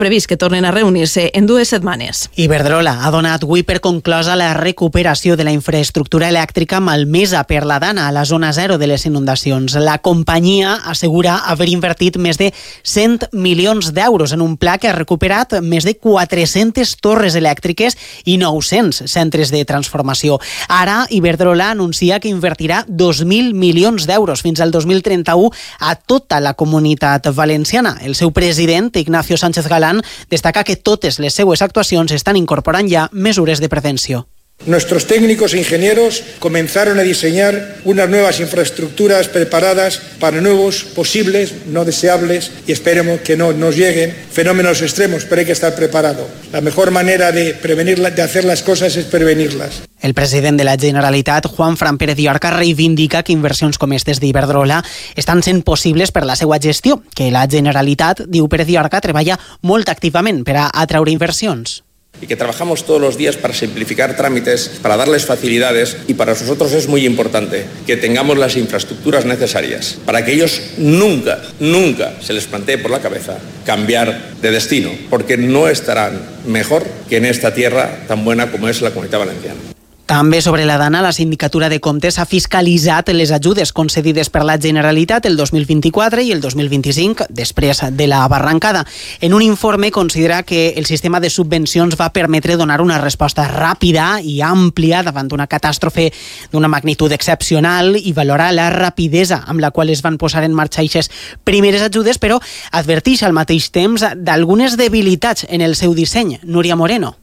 previst que tornen a reunir-se en 2 setmanes. Iberdrola ha donat avui per conclosa la recuperació de la infraestructura elèctrica malmesa per la Dana a la zona 0 de les inundacions. La companyia assegura haver invertit més de 100 milions d'euros en un pla que ha recuperat més de 400 torres elèctriques i 900 centres de transformació. Ara, Iberdrola anuncia que invertirà 2.000 milions d'euros fins al 2031 a tota la comunitat valenciana. El seu president, Ignacio Sánchez Galán, destaca que totes les seues actuacions estan incorporant ja mesures de prevenció. Nuestros técnicos e ingenieros comenzaron a diseñar unas nuevas infraestructuras preparadas para nuevos, posibles, no deseables, y esperemos que no nos lleguen fenómenos extremos, pero hay que estar preparado. La mejor manera de de hacer las cosas es prevenirlas. El president de la Generalitat, Juanfran Pérez Llorca, reivindica que inversions com aquestes d'Iberdrola estan sent possibles per la seva gestió, que la Generalitat, diu Pérez Llorca, treballa molt activament per a atraure inversions. Y que trabajamos todos los días para simplificar trámites, para darles facilidades, y para nosotros es muy importante que tengamos las infraestructuras necesarias para que ellos nunca se les plantee por la cabeza cambiar de destino, porque no estarán mejor que en esta tierra tan buena como es la Comunitat Valenciana. També sobre la Dana, la Sindicatura de Comptes ha fiscalitzat les ajudes concedides per la Generalitat el 2024 i el 2025, després de la barrancada. En un informe considera que el sistema de subvencions va permetre donar una resposta ràpida i àmplia davant d'una catàstrofe d'una magnitud excepcional i valora la rapidesa amb la qual es van posar en marxa aquestes primeres ajudes, però adverteix al mateix temps d'algunes debilitats en el seu disseny. Núria Moreno.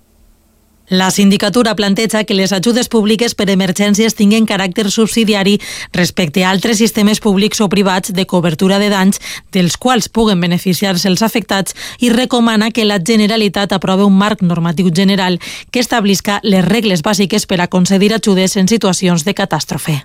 La sindicatura planteja que les ajudes públiques per emergències tinguin caràcter subsidiari respecte a altres sistemes públics o privats de cobertura de danys dels quals puguen beneficiar-se els afectats i recomana que la Generalitat aprove un marc normatiu general que establisca les regles bàsiques per a concedir ajudes en situacions de catàstrofe.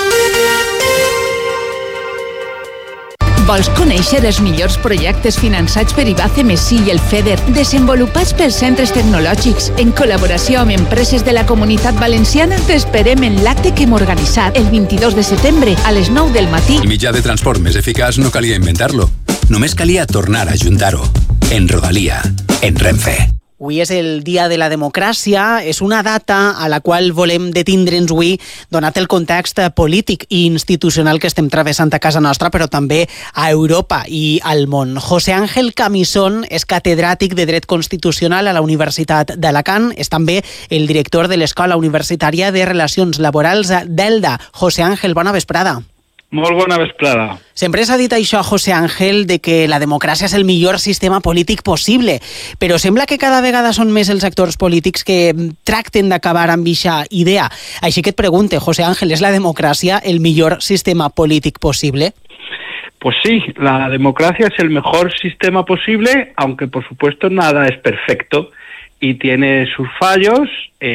Vols conèixer els millors projectes finançats per IBACE-MESI i el FEDER, desenvolupats pels centres tecnològics en col·laboració amb empreses de la Comunitat Valenciana? T'esperem en l'acte que hem organitzat el 22 de setembre a les 9 del matí. El mitjà de transport més eficaç no calia inventar-lo. Només calia tornar a ajuntar-ho. En Rodalia, en Renfe. Avui és el Dia de la Democràcia, és una data a la qual volem detindre'ns avui, donat el context polític i institucional que estem travessant a casa nostra, però també a Europa i al món. José Ángel Camisón és catedràtic de Dret Constitucional a la Universitat d'Alacant, és també el director de l'Escola Universitària de Relacions Laborals d'Elda. José Ángel, bona vesprada. Molt bona vesprada. Sempre s'ha dit això, José Ángel, de que la democràcia és el millor sistema polític possible, però sembla que cada vegada són més els actors polítics que tracten d'acabar amb aquesta idea. Així que et pregunte, José Ángel, ¿es la democracia el millor sistema polític posible? Pues sí, la democracia es el mejor sistema posible, aunque por supuesto nada es perfecto y tiene sus fallos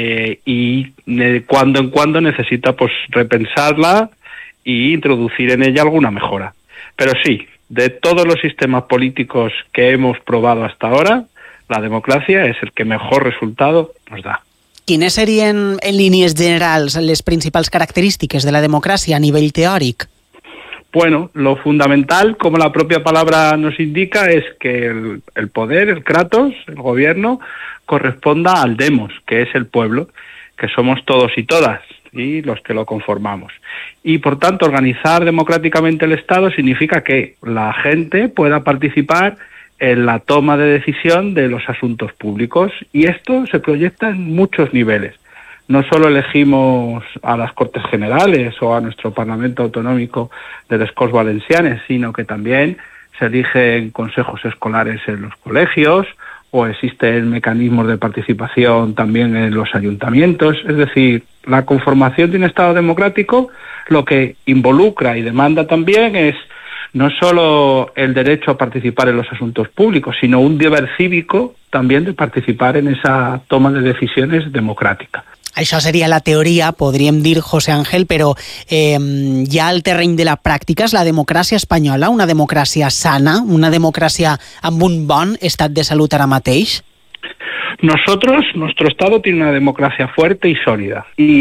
y de cuando en cuando necesita pues repensarla y introducir en ella alguna mejora. Pero sí, de todos los sistemas políticos que hemos probado hasta ahora, la democracia es el que mejor resultado nos da. Quines serien, en línies generals, les principals característiques de la democràcia a nivell teòric? Bueno, lo fundamental, como la propia palabra nos indica, es que el poder, el kratos, el gobierno, corresponda al demos, que es el pueblo, que somos todos y todas, y los que lo conformamos. Y por tanto, organizar democráticamente el Estado significa que la gente pueda participar en la toma de decisión de los asuntos públicos, y esto se proyecta en muchos niveles. No solo elegimos a las Cortes Generales o a nuestro Parlamento Autonómico de les Corts Valencianes, sino que también se eligen consejos escolares en los colegios, o existen mecanismos de participación también en los ayuntamientos. Es decir, la conformación de un Estado democrático lo que involucra y demanda también es no solo el derecho a participar en los asuntos públicos, sino un deber cívico también de participar en esa toma de decisiones democrática. Això seria la teoria, podríem dir, José Ángel, però ja al terreny de la pràctica és la democràcia espanyola una democràcia sana, una democràcia amb un bon estat de salut ara mateix? Nuestro Estado tiene una democracia fuerte y sólida. Y